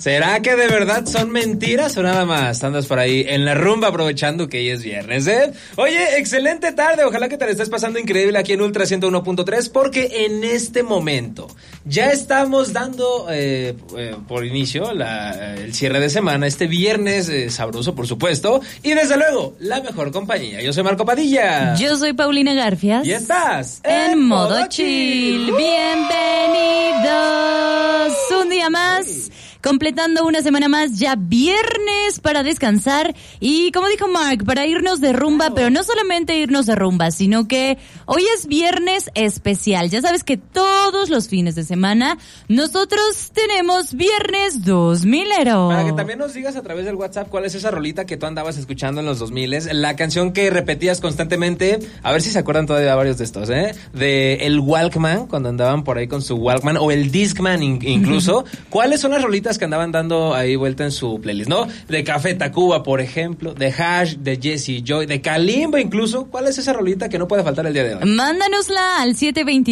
¿Será que de verdad son mentiras o nada más? Andas por ahí en la rumba aprovechando que hoy es viernes, ¿eh? Oye, excelente tarde. Ojalá que te la estés pasando increíble aquí en Ultra 101.3 porque en este momento ya estamos dando por inicio el cierre de semana, este viernes sabroso, por supuesto. Y desde luego, la mejor compañía. Yo soy Marco Padilla. Yo soy Paulina Garfias. Y estás en modo chill. Bienvenidos un día más. Completando una semana más, ya viernes para descansar y como dijo Mark, para irnos de rumba, pero no solamente irnos de rumba, sino que hoy es viernes especial. Ya sabes que todos los fines de semana nosotros tenemos viernes 2000ero. Para que también nos digas a través del WhatsApp cuál es esa rolita que tú andabas escuchando en los 2000s, la canción que repetías constantemente, a ver si se acuerdan todavía varios de estos, de el Walkman, cuando andaban por ahí con su Walkman, o el Discman incluso. ¿Cuáles son las rolitas que andaban dando ahí vuelta en su playlist, no? De Café Tacuba, por ejemplo, de Hash, de Jesse Joy, de Kalimba incluso. ¿Cuál es esa rolita que no puede faltar el día de hoy? Mándanosla al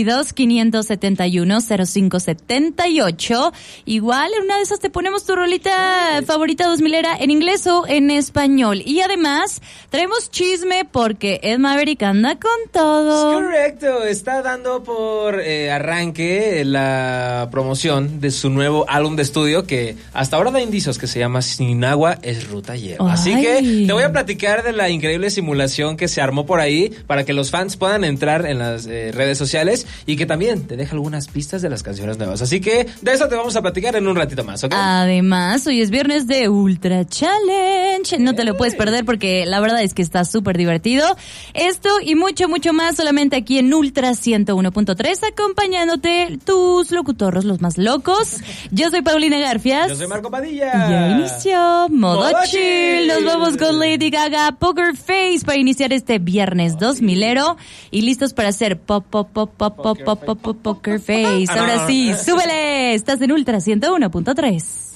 722-571-0578. Igual en una de esas te ponemos tu rolita favorita 2000era en inglés o en español. Y además traemos chisme porque Ed Maverick anda con todo. Es correcto, está dando por arranque la promoción de su nuevo álbum de estudio que hasta ahora da indicios, que se llama Sin Agua es Ruta Lleva. Así que te voy a platicar de la increíble simulación que se armó por ahí para que los fans puedan entrar en las redes sociales y que también te deje algunas pistas de las canciones nuevas. Así que de eso te vamos a platicar en un ratito más, ¿ok? Además, hoy es viernes de Ultra Challenge. No te lo puedes perder porque la verdad es que está súper divertido. Esto y mucho, mucho más solamente aquí en Ultra 101.3, acompañándote tus locutorros, los más locos. Yo soy Paulina Garfias. Yo soy Marco Padilla. Ya inició Modo Chill. Nos vamos con Lady Gaga, Poker Face, para iniciar este viernes 2000ero y listos para hacer Poker Face. Ahora sí, súbele. Estás en Ultra 101.3.